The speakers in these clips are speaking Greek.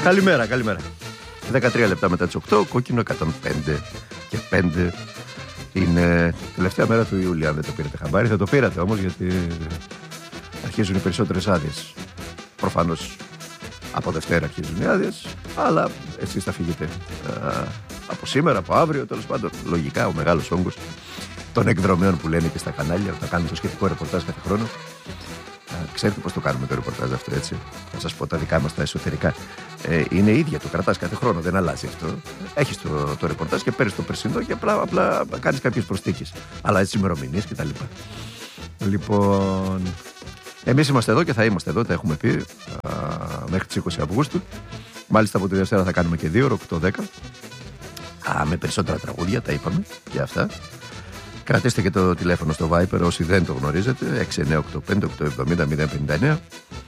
Καλημέρα. 13 λεπτά μετά τις 8, κόκκινο 105 και 5. Είναι τελευταία μέρα του Ιούλια, αν δεν το πήρατε χαμπάρι. Θα το πήρατε όμως, γιατί αρχίζουν οι περισσότερες άδειες. Προφανώς από Δευτέρα αρχίζουν οι άδειες, αλλά εσείς θα φύγετε από σήμερα, από αύριο, τέλος πάντων. Λογικά ο μεγάλος όγκος των εκδρομέων που λένε και στα κανάλια, θα κάνουν το σχετικό ρεπορτάζ κάθε χρόνο. Ξέρετε πώς το κάνουμε το ρεπορτάζ αυτό, έτσι? Θα σας πω τα δικά μας τα εσωτερικά. Είναι ίδια, το κρατάς κάθε χρόνο, δεν αλλάζει αυτό. Έχεις το ρεπορτάζ και παίρνεις το περσινό και απλά κάνεις κάποιες προσθήκες. Αλλά έτσι ημερομηνίες και τα λοιπά. Λοιπόν, εμείς είμαστε εδώ και θα είμαστε εδώ, τα έχουμε πει, μέχρι τις 20 Αυγούστου. Μάλιστα από τη Δευτέρα θα κάνουμε και 2 ώρες, 8-10. Με περισσότερα τραγούδια, τα είπαμε και αυτά. Κρατήστε και το τηλέφωνο στο Viper όσοι δεν το γνωρίζετε. 6985-870-059.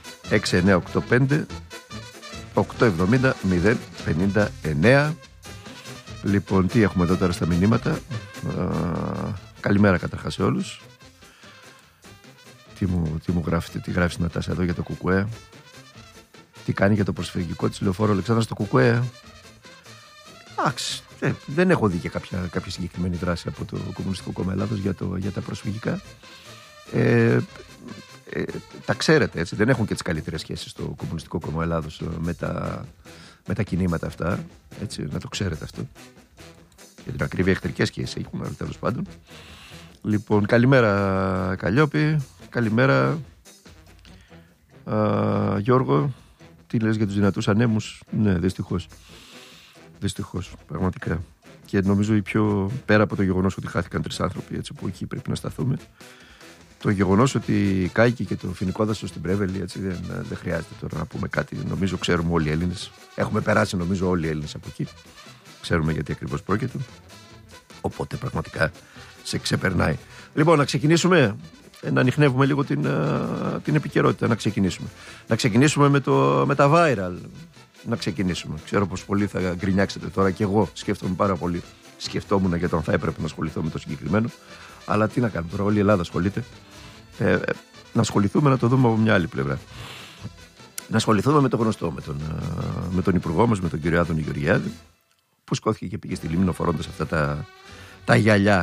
6985-870-059. Λοιπόν, τι έχουμε εδώ τώρα στα μηνύματα? Καλημέρα καταρχάς σε όλους. Τι μου γράφετε, τι γράφεις Νατάσα εδώ για το Κουκουέ? Τι κάνει για το προσφυγικό της Λεωφόρου Αλεξάνδρας στο Κουκουέ? Εντάξει, δεν έχω δει και κάποια συγκεκριμένη δράση από το Κομμουνιστικό Κόμμα Ελλάδος για τα προσφυγικά. Τα ξέρετε, έτσι, δεν έχουν και τις καλύτερες σχέσεις το Κομμουνιστικό Κόμμα Ελλάδος με τα κινήματα αυτά, έτσι, να το ξέρετε αυτό. Για την ακρίβεια εχθρικές σχέσεις έχουμε, τέλος πάντων. Λοιπόν, καλημέρα Καλλιόπη, καλημέρα Γιώργο. Τι λες για τους δυνατούς ανέμους? Ναι, δυστυχώς, πραγματικά. Και νομίζω πέρα από το γεγονός ότι χάθηκαν 3 άνθρωποι, έτσι, που εκεί πρέπει να σταθούμε, το γεγονός ότι κάηκε και το φοινικό δάσος στην Πρέβελη, έτσι, δεν χρειάζεται τώρα να πούμε κάτι. Νομίζω ξέρουμε όλοι οι Έλληνες. Έχουμε περάσει νομίζω όλοι οι Έλληνες από εκεί. Ξέρουμε γιατί ακριβώς πρόκειται. Οπότε πραγματικά σε ξεπερνάει. Λοιπόν, να ξεκινήσουμε. Να ανιχνεύουμε λίγο την επικαιρότητα. Να ξεκινήσουμε με τα viral. Να ξεκινήσουμε. Ξέρω πως πολλοί θα γκρινιάξετε τώρα, και εγώ σκέφτομαι πάρα πολύ. Σκεφτόμουν για το αν θα έπρεπε να ασχοληθώ με το συγκεκριμένο. Αλλά τι να κάνουμε τώρα, όλη η Ελλάδα ασχολείται. Να ασχοληθούμε, να το δούμε από μια άλλη πλευρά. Να ασχοληθούμε με το γνωστό, με τον υπουργό μας, με τον κύριο Άδωνη Γεωργιάδη, που σκόθηκε και πήγε στη Λίμνο φορώντας αυτά τα γυαλιά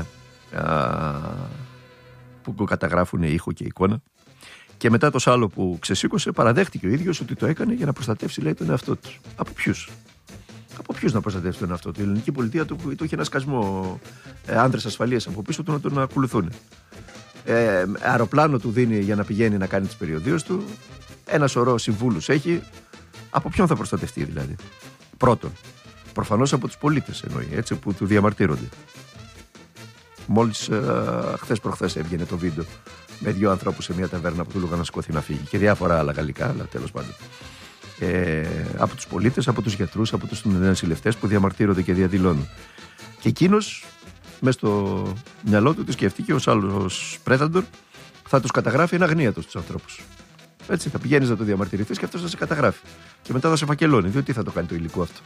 που καταγράφουν ήχο και εικόνα. Και μετά το σάλο που ξεσήκωσε, παραδέχτηκε ο ίδιος ότι το έκανε για να προστατεύσει, λέει, τον εαυτό του. Από ποιους? Από ποιους να προστατεύσει τον εαυτό του? Η ελληνική πολιτεία του είχε ένα σκασμό άνδρες ασφαλείας από πίσω του να τον ακολουθούν. Αεροπλάνο του δίνει για να πηγαίνει να κάνει τις περιοδίες του. Ένα σωρό συμβούλους έχει. Από ποιον θα προστατευτεί δηλαδή? Πρώτον, προφανώς από τους πολίτες εννοεί, έτσι, που του διαμαρτύρονται. Μόλις χθες προχθές έβγαινε το βίντεο με 2 ανθρώπους σε μια ταβέρνα που του λέγανε να σηκωθεί να φύγει, και διάφορα άλλα γαλλικά, αλλά τέλος πάντων. Από τους πολίτες, από τους γιατρούς, από τους νοσηλευτές που διαμαρτύρονται και διαδηλώνουν. Και εκείνος, μέσα στο μυαλό του, σκέφτηκε ως άλλος πρέταντορ, θα τους καταγράφει εν αγνία τους ανθρώπους. Έτσι, θα πηγαίνεις να το διαμαρτυρηθείς και αυτός θα σε καταγράφει. Και μετά θα σε φακελώνει, διότι τι θα το κάνει το υλικό αυτό?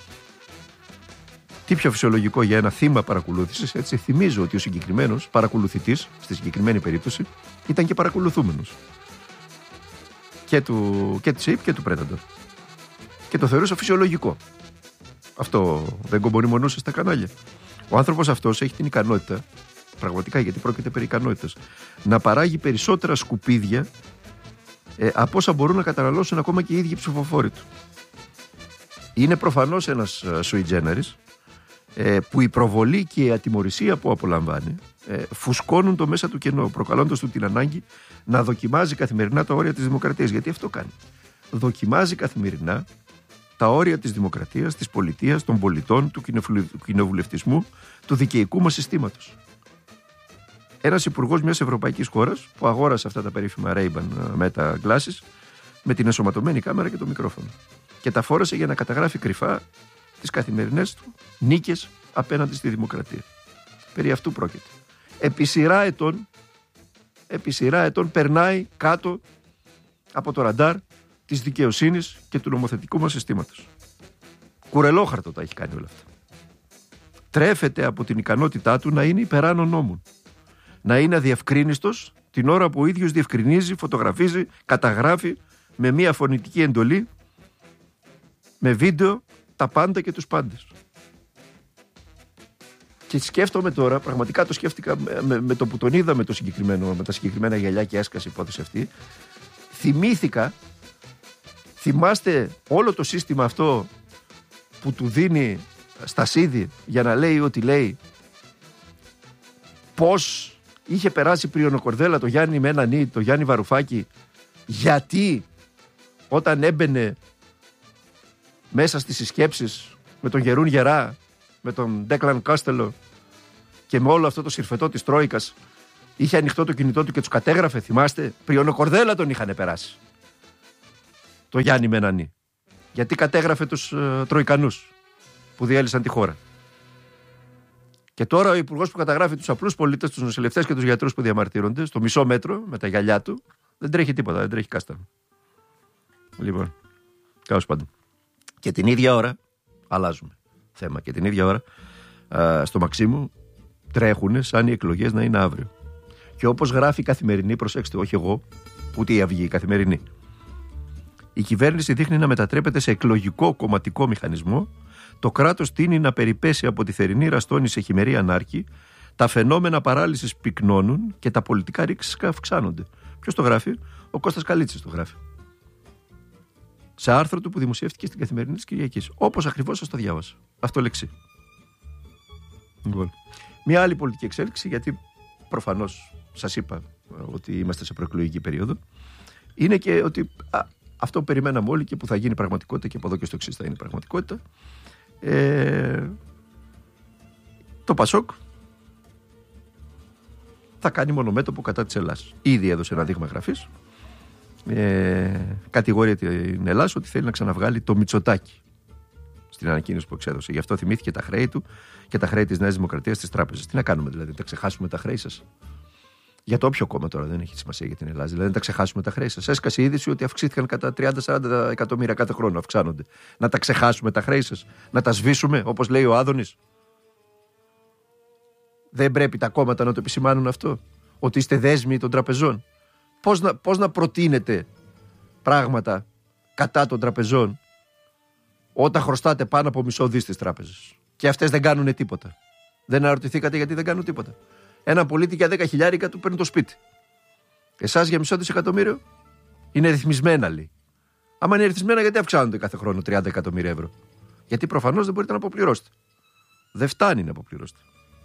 Τι πιο φυσιολογικό για ένα θύμα παρακολούθησης, έτσι? Θυμίζω ότι ο συγκεκριμένος παρακολουθητής, στη συγκεκριμένη περίπτωση, ήταν και παρακολουθούμενος. Και της ΑΕΠ και του Πρέταντορ. Και το θεωρούσα φυσιολογικό. Αυτό δεν κομπονιμονούσε στα κανάλια. Ο άνθρωπος αυτός έχει την ικανότητα, πραγματικά, γιατί πρόκειται περί ικανότητας, να παράγει περισσότερα σκουπίδια από όσα μπορούν να καταναλώσουν ακόμα και οι ίδιοι ψηφοφόροι του. Είναι προφανώς ένας sui generis, που η προβολή και η ατιμωρησία που απολαμβάνει φουσκώνουν το μέσα του κενό, προκαλώντας του την ανάγκη να δοκιμάζει καθημερινά τα όρια της δημοκρατίας. Γιατί αυτό κάνει. Δοκιμάζει καθημερινά τα όρια της δημοκρατίας, της πολιτείας, των πολιτών, του κοινοβουλευτισμού, του δικαιικού μας συστήματος. Ένας υπουργός μιας ευρωπαϊκής χώρας που αγόρασε αυτά τα περίφημα Ray-Ban Meta Glasses με την ενσωματωμένη κάμερα και το μικρόφωνο, και τα φόρεσε για να καταγράφει κρυφά τις καθημερινές του νίκες απέναντι στη δημοκρατία. Περί αυτού πρόκειται. Επί σειρά ετών περνάει κάτω από το ραντάρ της δικαιοσύνης και του νομοθετικού μας συστήματος. Κουρελόχαρτο τα έχει κάνει όλα αυτά. Τρέφεται από την ικανότητά του να είναι υπεράνω νόμων. Να είναι αδιευκρίνιστος την ώρα που ο ίδιος διευκρινίζει, φωτογραφίζει, καταγράφει με μια φωνητική εντολή με βίντεο τα πάντα και τους πάντες. Και σκέφτομαι τώρα, πραγματικά το σκέφτηκα με το που τον είδα με τα συγκεκριμένα γυαλιά και έσκασε η υπόθεση αυτή. Θυμάστε όλο το σύστημα αυτό που του δίνει Στασίδη για να λέει ό,τι λέει, πώς είχε περάσει πριονοκορδέλα το Γιάννη Μένανη, το Γιάννη Βαρουφάκη, γιατί όταν έμπαινε μέσα στις συσκέψεις με τον Γερούν Γερά, με τον Ντέκλαν Κάστελο και με όλο αυτό το συρφετό της Τρόικας, είχε ανοιχτό το κινητό του και τους κατέγραφε, θυμάστε, πριονοκορδέλα τον είχαν περάσει το Γιάννη Μένανη, γιατί κατέγραφε τους Τροικανούς που διέλυσαν τη χώρα. Και τώρα ο υπουργός που καταγράφει τους απλούς πολίτες, τους νοσηλευτές και τους γιατρούς που διαμαρτύρονται, στο μισό μέτρο με τα γυαλιά του, δεν τρέχει τίποτα, δεν τρέχει κάστανο. Λοιπόν, τέλος πάντων. Και την ίδια ώρα, αλλάζουμε θέμα, και την ίδια ώρα στο Μαξίμου τρέχουνε σαν οι εκλογές να είναι αύριο. Και όπως γράφει η Καθημερινή, προσέξτε, όχι εγώ, ούτε η Αυγή, η Καθημερινή, η κυβέρνηση δείχνει να μετατρέπεται σε εκλογικό κομματικό μηχανισμό. Το κράτος τείνει να περιπέσει από τη θερινή ραστόνη σε χειμερή ανάρκη, τα φαινόμενα παράλυσης πυκνώνουν και τα πολιτικά ρίξικα αυξάνονται. Ποιος το γράφει? Ο Κώστας Καλίτσης το γράφει. Σε άρθρο του που δημοσιεύτηκε στην Καθημερινή της Κυριακής. Όπως ακριβώς σας το διάβασα. Αυτό λεξί. Λοιπόν, μια άλλη πολιτική εξέλιξη, γιατί προφανώς σας είπα ότι είμαστε σε προεκλογική περίοδο, είναι και ότι αυτό που περιμέναμε όλοι και που θα γίνει πραγματικότητα και από εδώ και στο εξής θα είναι πραγματικότητα. Το Πασόκ θα κάνει μονομέτωπο κατά της Ελλάς. Ήδη έδωσε ένα δείγμα γραφής. Κατηγορεί την Ελλάς ότι θέλει να ξαναβγάλει το Μητσοτάκη στην ανακοίνωση που εξέδωσε. Γι' αυτό θυμήθηκε τα χρέη του και τα χρέη της Νέας Δημοκρατίας στις τράπεζες. Τι να κάνουμε δηλαδή, τα ξεχάσουμε τα χρέη σας? Για το όποιο κόμμα τώρα, δεν έχει σημασία για την Ελλάδα. Δηλαδή, να τα ξεχάσουμε τα χρέη σας. Έσκασε η είδηση ότι αυξήθηκαν κατά 30-40 εκατομμύρια κάθε χρόνο. Αυξάνονται. Να τα ξεχάσουμε τα χρέη σας? Να τα σβήσουμε, όπως λέει ο Άδωνης? Δεν πρέπει τα κόμματα να το επισημάνουν αυτό? Ότι είστε δέσμοι των τραπεζών? Πώς να προτείνετε πράγματα κατά των τραπεζών όταν χρωστάτε πάνω από μισό δις στις τράπεζες και αυτές δεν κάνουν τίποτα? Δεν αναρωτηθήκατε γιατί δεν κάνουν τίποτα? Ένα πολίτη για 10.000 του παίρνει το σπίτι. Εσάς για μισό δισεκατομμύριο? Είναι ρυθμισμένα, λέει. Άμα είναι ρυθμισμένα, γιατί αυξάνονται κάθε χρόνο 30 εκατομμύρια ευρώ? Γιατί προφανώς δεν μπορείτε να αποπληρώσετε. Δεν φτάνει να αποπληρώσετε.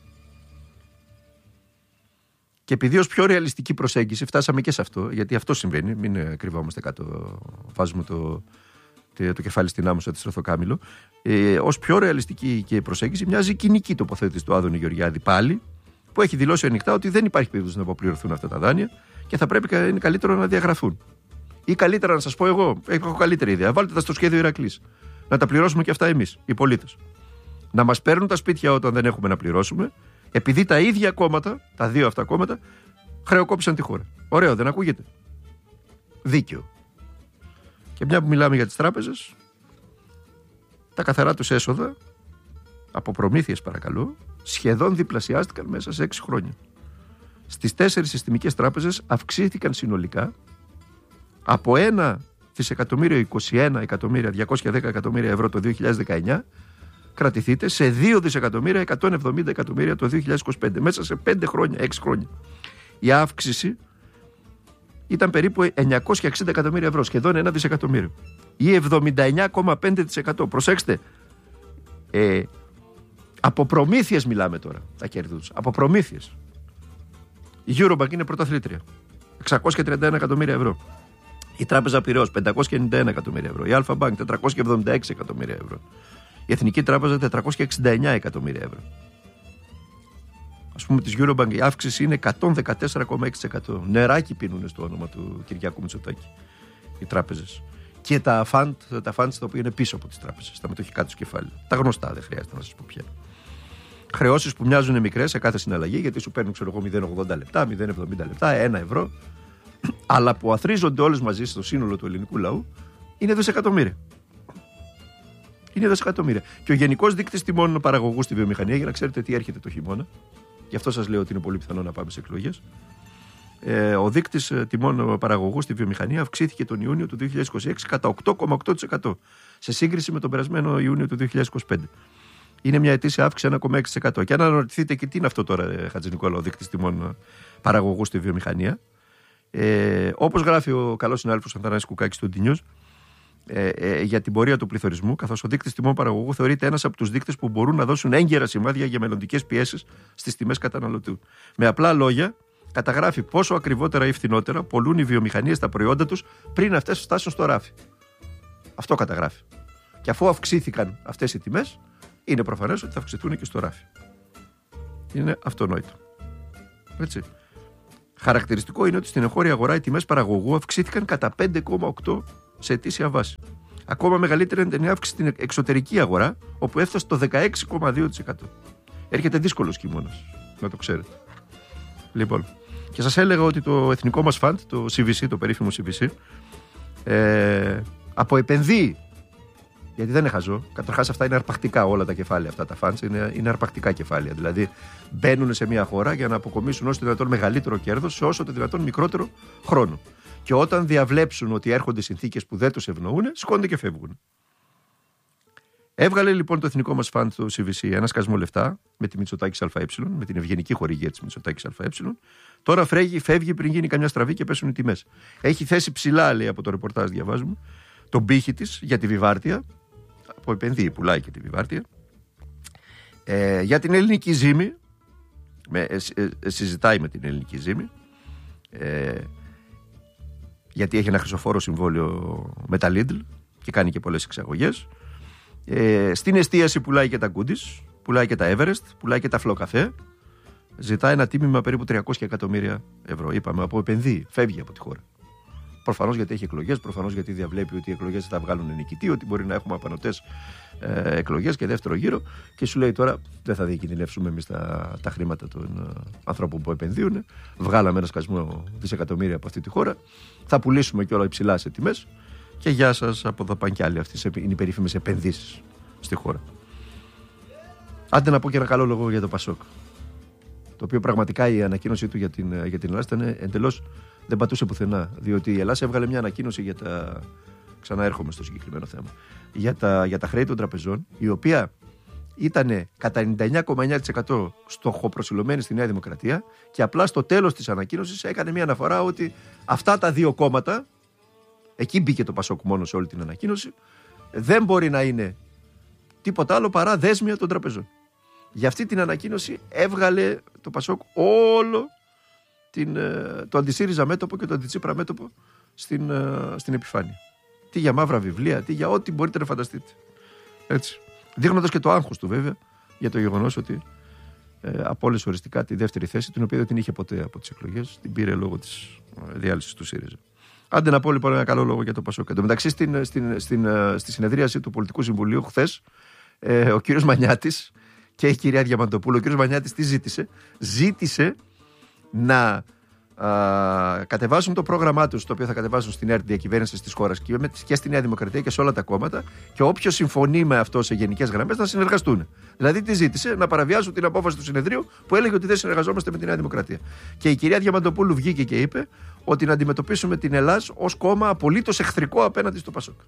Και επειδή ως πιο ρεαλιστική προσέγγιση, φτάσαμε και σε αυτό, γιατί αυτό συμβαίνει, μην κρυβόμαστε κάτω, βάζουμε το κεφάλι στην άμμο στο στροφοκάμιλο. Ως πιο ρεαλιστική και προσέγγιση μοιάζει η κοινική τοποθέτηση του Άδωνη Γεωργιάδη πάλι, που έχει δηλώσει ανοιχτά ότι δεν υπάρχει περίπτωση να αποπληρωθούν αυτά τα δάνεια και θα πρέπει, είναι καλύτερο να διαγραφούν. Ή καλύτερα, να σας πω εγώ, έχω καλύτερη ιδέα. Βάλτε τα στο σχέδιο Ηρακλής. Να τα πληρώσουμε και αυτά εμείς, οι πολίτες. Να μας παίρνουν τα σπίτια όταν δεν έχουμε να πληρώσουμε, επειδή τα ίδια κόμματα, τα δύο αυτά κόμματα, χρεοκόπησαν τη χώρα. Ωραίο, δεν ακούγεται? Δίκαιο. Και μια που μιλάμε για τις τράπεζες, τα καθαρά τους έσοδα, από προμήθειες παρακαλώ, σχεδόν διπλασιάστηκαν μέσα σε 6 χρόνια. Στις 4 συστημικές τράπεζες αυξήθηκαν συνολικά από 1.021.210 εκατομμύρια ευρώ το 2019, κρατηθείτε, σε 2.170 εκατομμύρια το 2025, μέσα σε 5 χρόνια, 6 χρόνια. Η αύξηση ήταν περίπου 960 εκατομμύρια ευρώ, σχεδόν 1 δισεκατομμύριο. Ή 79,5%. Προσέξτε, από προμήθειες μιλάμε τώρα, τα κέρδη τους. Από προμήθειες. Η Eurobank είναι πρωταθλήτρια. 631 εκατομμύρια ευρώ. Η Τράπεζα Πειραιώς 591 εκατομμύρια ευρώ. Η Αλφα Bank 476 εκατομμύρια ευρώ. Η Εθνική Τράπεζα 469 εκατομμύρια ευρώ. Ας πούμε της Eurobank η αύξηση είναι 114,6%. Νεράκι πίνουν στο όνομα του Κυριάκου Μητσοτάκη οι τράπεζες. Και τα funds τα οποία είναι πίσω από τις τράπεζες, τα μετοχικά τους κεφάλαια. Τα γνωστά, δεν χρειάζεται να σας πω ποια. Χρεώσεις που μοιάζουν μικρές σε κάθε συναλλαγή, γιατί σου παίρνουν 0,80 λεπτά, 0,70 λεπτά, 1 ευρώ, αλλά που αθρίζονται όλες μαζί στο σύνολο του ελληνικού λαού, είναι δισεκατομμύρια. Είναι δισεκατομμύρια. Και ο γενικός δείκτης τιμών παραγωγού στη βιομηχανία, για να ξέρετε τι έρχεται το χειμώνα, γι' αυτό σας λέω ότι είναι πολύ πιθανό να πάμε σε εκλογές. Ο δείκτης τιμών παραγωγού στη βιομηχανία αυξήθηκε τον Ιούνιο του 2026 κατά 8,8%. σε σύγκριση με τον περασμένο Ιούνιο του 2025. Είναι μια ετήσια αύξηση 1,6%. Και αν αναρωτηθείτε και τι είναι αυτό τώρα, Χατζηνικόλα, ο δείκτης τιμών παραγωγού στη βιομηχανία, όπως γράφει ο καλός συνάδελφος Αθανάσης Κουκάκης στο D-News, για την πορεία του πληθωρισμού, καθώς ο δείκτης τιμών παραγωγού θεωρείται ένας από τους δείκτες που μπορούν να δώσουν έγκαιρα σημάδια για μελλοντικές πιέσεις στις τιμές καταναλωτού. Με απλά λόγια, καταγράφει πόσο ακριβότερα ή φθηνότερα πολλούν οι βιομηχανίες τα προϊόντα τους πριν αυτές φτάσουν στο ράφι. Αυτό καταγράφει. Και αφού αυξήθηκαν αυτές οι τιμές, είναι προφανές ότι θα αυξηθούν και στο ράφι. Είναι αυτονόητο. Έτσι. Χαρακτηριστικό είναι ότι στην εγχώρια αγορά οι τιμές παραγωγού αυξήθηκαν κατά 5,8% σε ετήσια βάση. Ακόμα μεγαλύτερη είναι η αύξηση στην εξωτερική αγορά, όπου έφτασε το 16,2%. Έρχεται δύσκολος χειμώνας, να το ξέρετε. Λοιπόν, και σας έλεγα ότι το εθνικό μας φαντ, το CVC, το περίφημο CVC, αποεπενδύει. Γιατί δεν είναι χαζό. Καταρχάς, αυτά είναι αρπακτικά όλα τα κεφάλαια. Αυτά τα funds είναι αρπακτικά κεφάλαια. Δηλαδή, μπαίνουν σε μια χώρα για να αποκομίσουν όσο το δυνατόν μεγαλύτερο κέρδος σε όσο το δυνατόν μικρότερο χρόνο. Και όταν διαβλέψουν ότι έρχονται συνθήκες που δεν τους ευνοούν, σηκώνονται και φεύγουν. Έβγαλε λοιπόν το εθνικό μας φαντ, το CVC, ένα σκασμό λεφτά με τη Μητσοτάκης ΑΕ, με την ευγενική χορηγία της Μητσοτάκης ΑΕ. Τώρα φεύγει πριν γίνει καμιά στραβή και πέσουν οι τιμές. Έχει θέσει ψηλά, λέει από το ρεπορτάζ, διαβάζουμε, τον πύχη της για τη Βιβάρτια. Από επενδύει, πουλάει και τη Βιβάρτια. Για την ελληνική ζύμη, συζητάει με την ελληνική ζύμη, γιατί έχει ένα χρυσοφόρο συμβόλαιο με τα Lidl και κάνει και πολλές εξαγωγές. Στην εστίαση πουλάει και τα Goodies, πουλάει και τα Everest, πουλάει και τα Φλοκαφέ. Ζητάει ένα τίμημα περίπου 300 εκατομμύρια ευρώ. Είπαμε, από επενδύει, φεύγει από τη χώρα. Προφανώς γιατί έχει εκλογές, προφανώς γιατί διαβλέπει ότι οι εκλογές θα βγάλουν νικητή, ότι μπορεί να έχουμε απανωτές εκλογές και δεύτερο γύρο. Και σου λέει τώρα δεν θα διακινδυνεύσουμε εμείς τα χρήματα των ανθρώπων που επενδύουν. Βγάλαμε ένα σκασμό δισεκατομμύρια από αυτή τη χώρα. Θα πουλήσουμε και όλα υψηλά σε τιμές. Και γεια σας, από εδώ πάνε κι άλλοι. Αυτές είναι οι περίφημες επενδύσεις στη χώρα. Άντε να πω και ένα καλό λόγο για το Πασόκ. Το οποίο πραγματικά η ανακοίνωσή του για την Ελλάδα ήταν εντελώς. Δεν πατούσε πουθενά. Διότι η Ελλάδα έβγαλε μια ανακοίνωση για τα. Ξαναέρχομαι στο συγκεκριμένο θέμα. Για τα χρέη των τραπεζών, η οποία ήταν κατά 99,9% στοχοπροσιλωμένη στη Νέα Δημοκρατία και απλά στο τέλος της ανακοίνωσης έκανε μια αναφορά ότι αυτά τα δύο κόμματα, εκεί μπήκε το Πασόκ μόνο σε όλη την ανακοίνωση, δεν μπορεί να είναι τίποτα άλλο παρά δέσμια των τραπεζών. Για αυτή την ανακοίνωση έβγαλε το Πασόκ όλο το αντισύριζα μέτωπο και το αντιτσίπρα μέτωπο στην επιφάνεια. Τι για μαύρα βιβλία, τι για ό,τι μπορείτε να φανταστείτε. Έτσι. Δείχνοντας και το άγχος του βέβαια για το γεγονός ότι απόλυσε οριστικά τη δεύτερη θέση, την οποία δεν την είχε ποτέ από τις εκλογές, την πήρε λόγω της διάλυσης του ΣΥΡΙΖΑ. Άντε να πω λοιπόν ένα καλό λόγο για το Πασόκ. Εν τω μεταξύ στη συνεδρίαση του Πολιτικού Συμβουλίου χθες, ο κύριος Μανιάτης και η κυρία Διαμαντοπούλου, ο κύριος Μανιάτης τι ζήτησε? Ζήτησε να κατεβάσουν το πρόγραμμά τους, το οποίο θα κατεβάσουν στην ΕΡΤ διακυβέρνηση της χώρας και στη Νέα Δημοκρατία και σε όλα τα κόμματα, και όποιος συμφωνεί με αυτό σε γενικές γραμμές να συνεργαστούν. Δηλαδή, τι ζήτησε? Να παραβιάσουν την απόφαση του συνεδρίου που έλεγε ότι δεν συνεργαζόμαστε με τη Νέα Δημοκρατία. Και η κυρία Διαμαντοπούλου βγήκε και είπε ότι να αντιμετωπίσουμε την Ελλάδα ως κόμμα απολύτως εχθρικό απέναντι στο Πασόκ.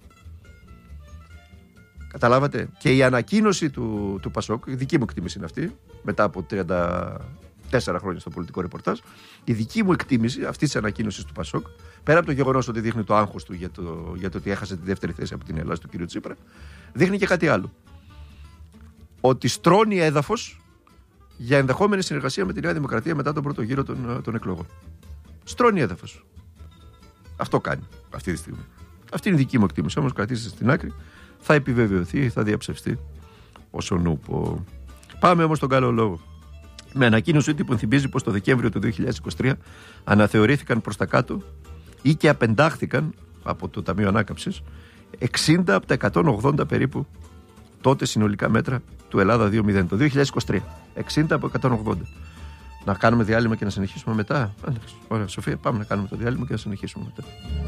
Καταλάβατε? Και η ανακοίνωση του Πασόκ, η δική μου εκτίμηση είναι αυτή, μετά από 34 χρόνια στο πολιτικό ρεπορτάζ, η δική μου εκτίμηση αυτή τη ανακοίνωση του Πασόκ, πέρα από το γεγονός ότι δείχνει το άγχος του για το ότι έχασε τη δεύτερη θέση από την Ελλάδα του κ. Τσίπρα, δείχνει και κάτι άλλο. Ότι στρώνει έδαφος για ενδεχόμενη συνεργασία με τη Νέα Δημοκρατία μετά τον πρώτο γύρο των εκλογών. Στρώνει έδαφος. Αυτό κάνει αυτή τη στιγμή. Αυτή είναι η δική μου εκτίμηση. Όμως κρατήστε στην άκρη, θα επιβεβαιωθεί, θα διαψευστεί όσο νουπο. Πάμε όμως στον καλό λόγο. Με ανακοίνωση που θυμίζει πως το Δεκέμβριο του 2023 αναθεωρήθηκαν προς τα κάτω ή και απεντάχθηκαν από το Ταμείο Ανάκαμψης 60 από τα 180 περίπου τότε συνολικά μέτρα του Ελλάδα 2.0 το 2023. 60 από 180. Να κάνουμε διάλειμμα και να συνεχίσουμε μετά? Ωραία, Σοφία, πάμε να κάνουμε το διάλειμμα και να συνεχίσουμε μετά.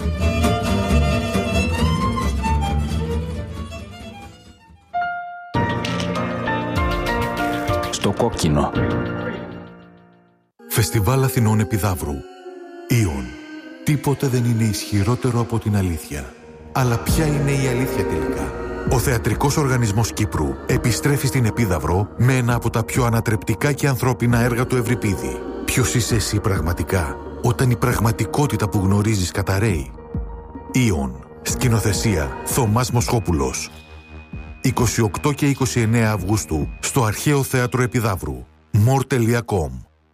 Στο κόκκινο. Φεστιβάλ Αθηνών Επιδαύρου. Ήον. Τίποτε δεν είναι ισχυρότερο από την αλήθεια. Αλλά ποια είναι η αλήθεια τελικά? Ο Θεατρικός Οργανισμός Κύπρου επιστρέφει στην Επίδαυρο με ένα από τα πιο ανατρεπτικά και ανθρώπινα έργα του Ευρυπίδη. Ποιος είσαι εσύ πραγματικά, όταν η πραγματικότητα που γνωρίζεις καταρρέει? Ήον. Σκηνοθεσία Θωμάς Μοσχόπουλος. 28 και 29 Αυγούστου στο Αρχαίο Θέατρο Επιδαύρου. more.com.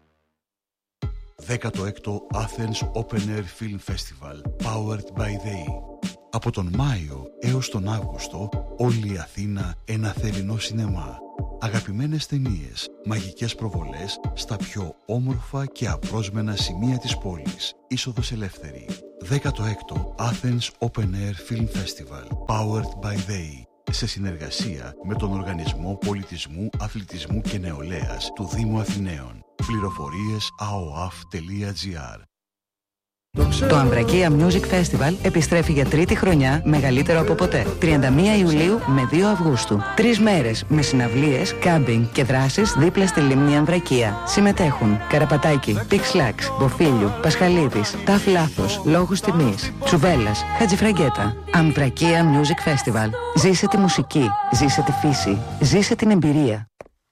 16ο Athens Open Air Film Festival Powered by They. Από τον Μάιο έως τον Αύγουστο, όλη η Αθήνα ένα θερινό σινεμά. Αγαπημένες ταινίες, μαγικές προβολές στα πιο όμορφα και απρόσμενα σημεία της πόλης. Είσοδος ελεύθερη. 16ο Athens Open Air Film Festival Powered by They. Σε συνεργασία με τον Οργανισμό Πολιτισμού, Αθλητισμού και Νεολαίας του Δήμου Αθηναίων. Πληροφορίες aoaf.gr. Το Αμβρακία Music Festival επιστρέφει για τρίτη χρονιά, μεγαλύτερο από ποτέ. 31 Ιουλίου με 2 Αυγούστου. 3 μέρες με συναυλίες, κάμπινγκ και δράσεις δίπλα στη λίμνη Αμβρακία. Συμμετέχουν Καραπατάκη, Πίξ-Λάξ, Μποφίλιου, Πασχαλίδης, Ταφ Λάθος, Λόγους Τιμής, Τσουβέλλας, Χατζηφραγκέτα. Αμβρακία Music Festival. Ζήσε τη μουσική, ζήσε τη φύση, ζήσε την εμπειρία.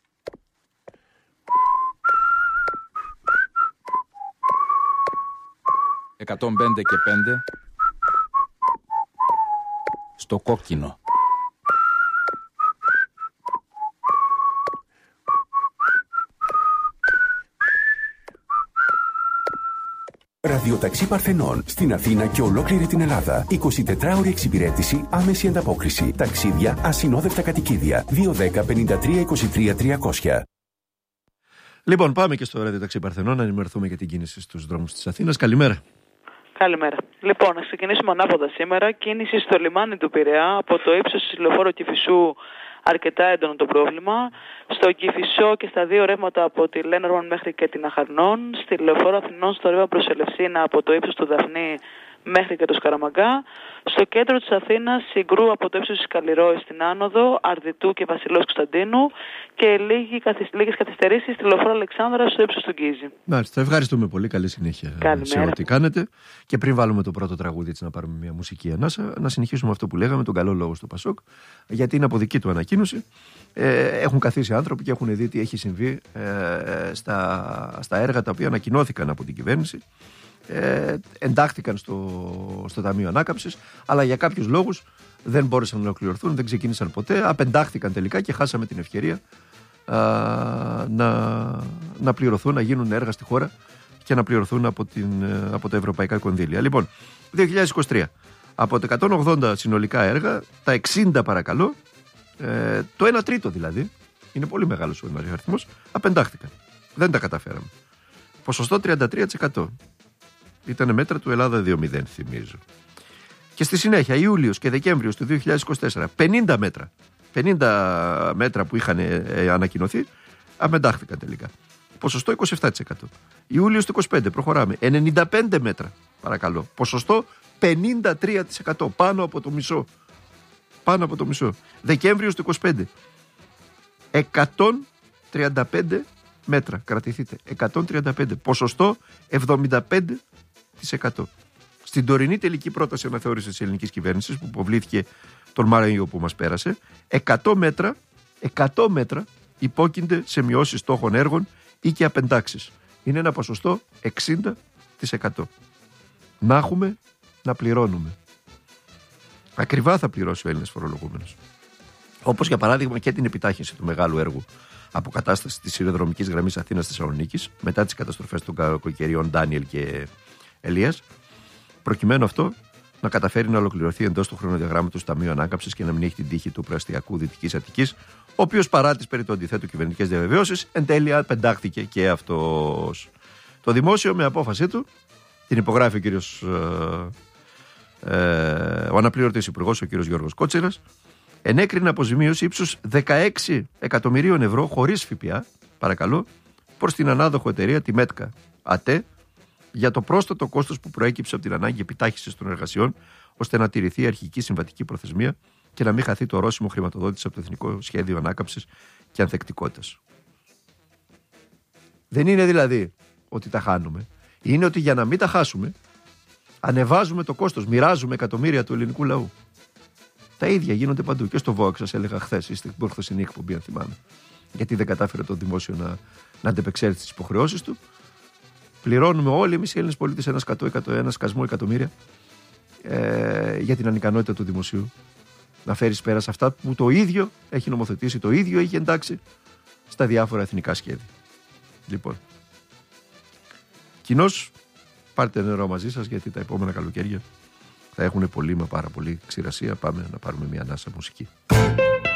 «105 και 5» στο κόκκινο. Ραδιοταξί Παρθενών στην Αθήνα και ολόκληρη την Ελλάδα. 24ωρη εξυπηρέτηση, άμεση ανταπόκριση. Ταξίδια, ασυνόδευτα κατοικίδια. 210 53 23 300. Λοιπόν, πάμε και στο Ραδιοταξί Παρθενών να ενημερωθούμε για την κίνηση στους δρόμους της Αθήνας. Καλημέρα. Καλημέρα. Λοιπόν, να ξεκινήσουμε ανάποδα σήμερα. Κίνηση στο λιμάνι του Πειραιά, από το ύψος της λεωφόρου Κηφισού, αρκετά έντονο το πρόβλημα. Στο Κηφισό και στα δύο ρεύματα από τη Λένορμαν μέχρι και την Αχαρνών. Στη λεωφόρο Αθηνών στο ρεύμα προς Ελευσίνα από το ύψος του Δαφνή μέχρι και το Σκαραμαγκά. Στο κέντρο της Αθήνας, Συγκρού από το ύψος της Καλλιρόης στην άνοδο, Αρδιτού και Βασιλός Κωνσταντίνου, και λίγες καθυστερήσεις στη λεωφόρο Αλεξάνδρα στο ύψος του Γκίζη. Μάλιστα, ευχαριστούμε πολύ. Καλή συνέχεια σε ό,τι κάνετε. Και πριν βάλουμε το πρώτο τραγούδι, έτσι να πάρουμε μια μουσική ανάσα, να συνεχίσουμε αυτό που λέγαμε, τον καλό λόγο στο Πασόκ, γιατί είναι από δική του ανακοίνωση. Έχουν καθίσει άνθρωποι και έχουν δει τι έχει συμβεί στα έργα τα οποία ανακοινώθηκαν από την κυβέρνηση. Εντάχθηκαν στο Ταμείο Ανάκαμψης, αλλά για κάποιους λόγους δεν μπόρεσαν να ολοκληρωθούν, δεν ξεκίνησαν ποτέ, απεντάχθηκαν τελικά και χάσαμε την ευκαιρία να πληρωθούν, να γίνουν έργα στη χώρα και να πληρωθούν από τα ευρωπαϊκά κονδύλια. Λοιπόν, 2023, από τα 180 συνολικά έργα, τα 60 παρακαλώ, το 1 τρίτο δηλαδή, είναι πολύ μεγάλος ο αριθμός, απεντάχθηκαν. Δεν τα καταφέραμε. Ποσοστό 33%. Ήταν μέτρα του Ελλάδα 2.0, θυμίζω. Και στη συνέχεια, Ιούλιος και Δεκέμβριος του 2024, 50 μέτρα που είχαν ανακοινωθεί, απεντάχθηκαν τελικά. Ποσοστό 27%. Ιούλιος του 25, προχωράμε. 95 μέτρα, παρακαλώ. Ποσοστό 53%. Πάνω από το μισό. Πάνω από το μισό. Δεκέμβριος του 25. 135 μέτρα. Κρατηθείτε. 135. Ποσοστό 75%. Στην τωρινή τελική πρόταση αναθεώρησης της ελληνικής κυβέρνησης που υποβλήθηκε τον Μάιο που μας πέρασε, 100 μέτρα υπόκεινται σε μειώσεις στόχων έργων ή και απεντάξεις. Είναι ένα ποσοστό 60%. Να έχουμε, να πληρώνουμε. Ακριβά θα πληρώσει ο Έλληνας φορολογούμενος. Όπως για παράδειγμα και την επιτάχυνση του μεγάλου έργου αποκατάσταση της σιδηροδρομικής γραμμής Αθήνας-Θεσσαλονίκης μετά τις καταστροφές των κακοκαιριών Ντάνιελ και Ελίας, προκειμένου αυτό να καταφέρει να ολοκληρωθεί εντός του χρονοδιαγράμματος του Ταμείου Ανάκαμψης και να μην έχει την τύχη του προαστιακού Δυτικής Αττικής, ο οποίος παρά τις περί του αντιθέτου κυβερνητικές διαβεβαιώσεις εν τέλει απεντάχθηκε και αυτός. Το δημόσιο με απόφασή του, την υπογράφει ο κύριος ο αναπληρωτής υπουργός, ο κύριος Γιώργος Κότσιρας, ενέκρινε αποζημίωση ύψους 16 εκατομμυρίων ευρώ χωρίς ΦΠΑ, παρακαλώ, προς την ανάδοχο εταιρεία, τη ΜΕΤΚΑ ΑΤΕ, για το πρόσθετο κόστος που προέκυψε από την ανάγκη επιτάχυσης των εργασιών, ώστε να τηρηθεί η αρχική συμβατική προθεσμία και να μην χαθεί το ορόσημο χρηματοδότηση από το Εθνικό Σχέδιο Ανάκαμψης και Ανθεκτικότητας. Δεν είναι δηλαδή ότι τα χάνουμε. Είναι ότι για να μην τα χάσουμε, ανεβάζουμε το κόστος, μοιράζουμε εκατομμύρια του ελληνικού λαού. Τα ίδια γίνονται παντού. Και στο Vox, σας έλεγα χθες, στην προχθεσινή εκπομπή, αν θυμάμαι. Γιατί δεν κατάφερε το δημόσιο να αντεπεξέλθει στις υποχρεώσεις του. Πληρώνουμε όλοι εμείς οι Έλληνες πολίτες ένα σκασμό εκατομμύρια για την ανικανότητα του δημοσίου να φέρει πέρα σε αυτά που το ίδιο έχει νομοθετήσει, το ίδιο έχει εντάξει στα διάφορα εθνικά σχέδια. Λοιπόν, κοινώς πάρτε νερό μαζί σας, γιατί τα επόμενα καλοκαίρια θα έχουν πολύ μα πάρα πολύ ξηρασία. Πάμε να πάρουμε μια ανάσα μουσική.